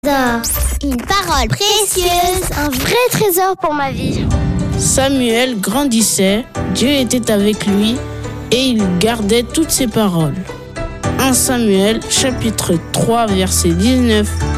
Une parole précieuse, un vrai trésor pour ma vie. Samuel grandissait, Dieu était avec lui et il gardait toutes ses paroles. 1 Samuel chapitre 3 verset 19